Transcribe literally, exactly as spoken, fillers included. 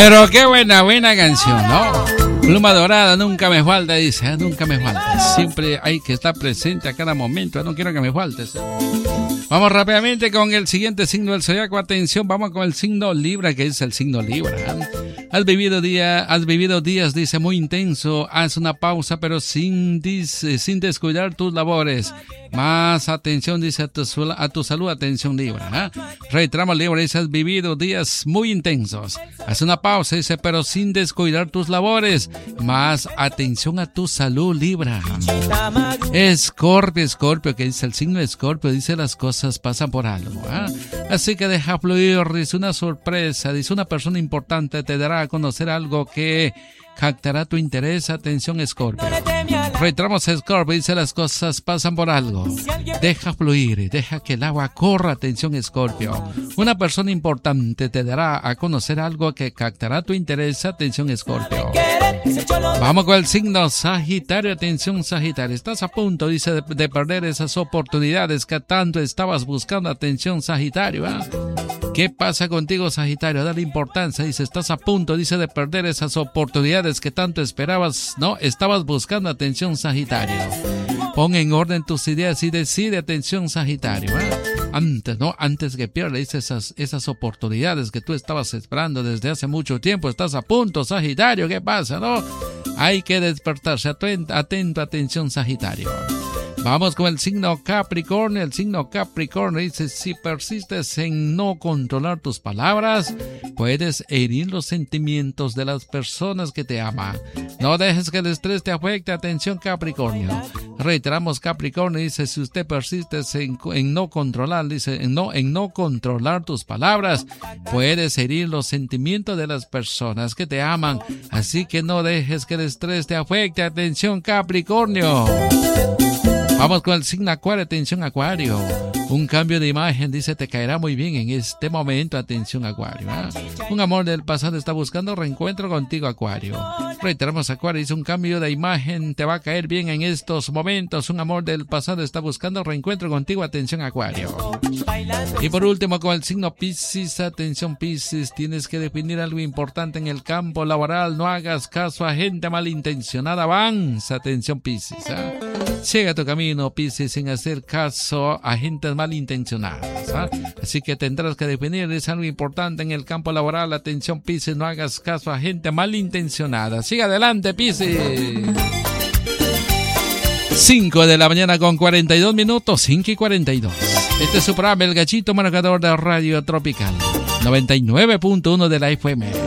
Pero qué buena, buena canción, ¿no? Pluma Dorada, nunca me falta, dice, ¿eh? Nunca me falta. Siempre hay que estar presente a cada momento, no quiero que me faltes. ¿eh? Vamos rápidamente con el siguiente signo del zodiaco. Atención, vamos con el signo Libra, que es el signo Libra. ¿eh? Has vivido día, has vivido días, dice, muy intenso. Haz una pausa, pero sin, dice, sin descuidar tus labores. Más atención, dice, a tu, a tu salud, atención Libra. ¿eh? Retramo Libra, dice, has vivido días muy intensos. Haz una pausa, dice, pero sin descuidar tus labores. Más atención a tu salud, Libra. Escorpio, Escorpio, que dice el signo de Escorpio, dice, las cosas pasan por algo. ¿eh? Así que deja fluir, dice, una sorpresa, dice, una persona importante te dará a conocer algo que captará tu interés. Atención, Escorpio. Retramos Escorpio, dice, las cosas pasan por algo. Deja fluir, deja que el agua corra. Atención, Escorpio. Una persona importante te dará a conocer algo que captará tu interés. Atención, Escorpio. Vamos con el signo Sagitario. Atención, Sagitario. Estás a punto, dice, de, de perder esas oportunidades que tanto estabas buscando. Atención, Sagitario. ¿eh? ¿Qué pasa contigo, Sagitario? Dale importancia, dice, estás a punto, dice, de perder esas oportunidades que tanto esperabas, ¿no? Estabas buscando. Atención, Sagitario. Pon en orden tus ideas y decide. Atención, Sagitario. ¿eh? Antes, ¿no? Antes que pierdas, dice, esas, esas oportunidades que tú estabas esperando desde hace mucho tiempo. Estás a punto, Sagitario. ¿Qué pasa, no? Hay que despertarse. Atento, atento, atención, Sagitario. Vamos con el signo Capricornio. El signo Capricornio dice, si persistes en no controlar tus palabras, puedes herir los sentimientos de las personas que te aman. No dejes que el estrés te afecte. Atención, Capricornio. Reiteramos, Capricornio dice, si usted persiste en, en no controlar, dice, en no, en no controlar tus palabras, puedes herir los sentimientos de las personas que te aman. Así que no dejes que el estrés te afecte. Atención, Capricornio. Vamos con el signo Acuario. Atención, Acuario. Un cambio de imagen, dice, te caerá muy bien en este momento. Atención, Acuario. ¿eh? Un amor del pasado está buscando reencuentro contigo, Acuario. Reiteramos, Acuario, dice, un cambio de imagen te va a caer bien en estos momentos. Un amor del pasado está buscando reencuentro contigo. Atención, Acuario. Y por último, con el signo Piscis. Atención, Piscis, tienes que definir algo importante en el campo laboral. No hagas caso a gente malintencionada. Avanza. Atención, Piscis. ¿eh? Sigue tu camino, Piscis, sin hacer caso a gente malintencionadas. ¿eh? Así que tendrás que definir es algo importante en el campo laboral. Atención, Piscis, no hagas caso a gente malintencionada. Sigue adelante, Piscis. cinco de la mañana con cuarenta y dos minutos, cinco y cuarenta y dos. Este es su programa El Gachito, marcador de Radio Tropical noventa y nueve punto uno de la F M.